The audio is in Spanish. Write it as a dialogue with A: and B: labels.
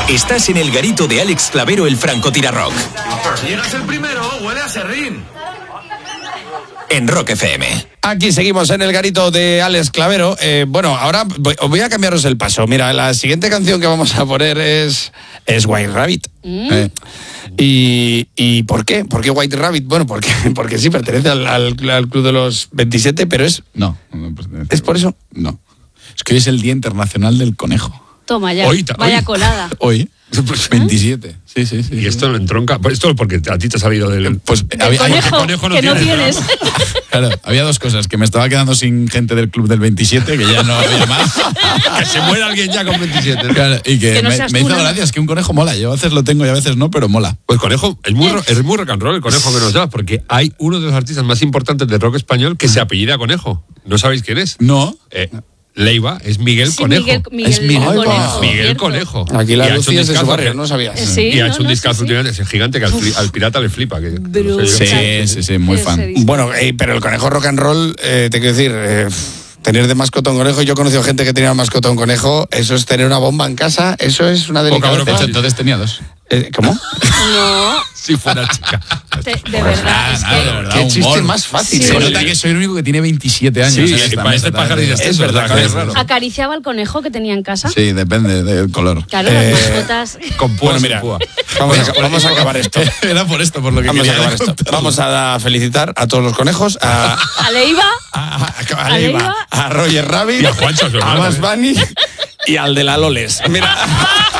A: Estás en el garito de Alex Clavero, el francotirarrock.
B: Llegas el primero, huele a serrín.
A: En Rock FM.
C: Aquí seguimos en el garito de Alex Clavero. Bueno, ahora voy a cambiaros el paso. Mira, la siguiente canción que vamos a poner es White Rabbit. ¿Y por qué? ¿Por qué White Rabbit? Bueno, porque sí pertenece al Club de los 27, pero es...
D: No
C: ¿Es por eso?
D: No. Es que hoy es el Día Internacional del Conejo.
E: Toma ya, vaya colada.
D: Hoy, 27. Sí.
F: Y esto lo entronca. Esto porque a ti te ha salido del...
D: Pues
E: conejo que no tienes.
D: Claro, había dos cosas. Que me estaba quedando sin gente del Club del 27, que ya no había más.
F: Que se muera alguien ya con 27. ¿no?
D: Claro, y que
E: no
D: me hizo gracia, es que un conejo mola. Yo a veces lo tengo y a veces no, pero mola.
F: Pues conejo, es muy rock and roll el conejo que nos da, porque hay uno de los artistas más importantes del rock español que se apellida Conejo. ¿No sabéis quién es?
D: No.
F: Leiva, es Miguel Conejo. Miguel Conejo.
C: Aquí la Lucía es de su barrio, no sabías.
F: Y ha hecho un discazo últimamente, es gigante, que al pirata le flipa.
D: Sí, muy fan.
C: Bueno, pero el conejo rock and roll, te quiero decir, tener de mascota un conejo, yo he conocido gente que tenía mascota un conejo, eso es tener una bomba en casa, eso es una delicadeza.
D: De hecho, entonces tenía dos.
C: ¿Cómo?
E: No.
F: Si fuera chica.
E: De verdad, es que...
C: Qué chiste más fácil.
D: Se nota que soy el único que tiene 27 años.
F: Sí, parece pájaro y
C: es verdad que es raro.
E: ¿Acariciaba al conejo que tenía en casa?
D: Sí, depende del color.
E: Claro, las mascotas...
F: Con púa,
C: bueno, mira, vamos a acabar esto.
D: Era por esto, por lo que
C: vamos
D: quería
C: a acabar esto. Vamos a felicitar a todos los conejos, a
E: Leiva,
C: a Roger Rabbit,
F: y a Juancho,
C: a Bas Bunny y al de la Loles. Mira...